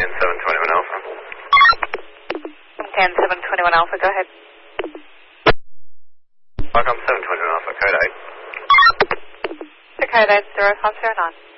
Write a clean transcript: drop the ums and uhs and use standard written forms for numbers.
721 Alpha. 721 Alpha, go ahead. Welcome 721 Alpha, code 8. The code 8 0509.